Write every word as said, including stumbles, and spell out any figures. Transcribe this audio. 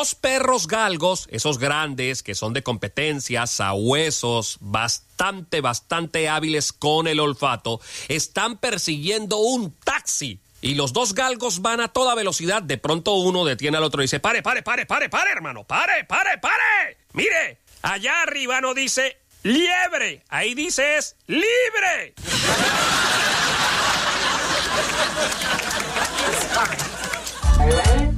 dos perros galgos, esos grandes que son de competencia, sabuesos, bastante, bastante hábiles con el olfato, están persiguiendo un taxi. Y los dos galgos van a toda velocidad. De pronto uno detiene al otro y dice, pare, pare, pare, pare, pare, hermano, pare, pare, pare. Mire, allá arriba no dice liebre, ahí dice es libre.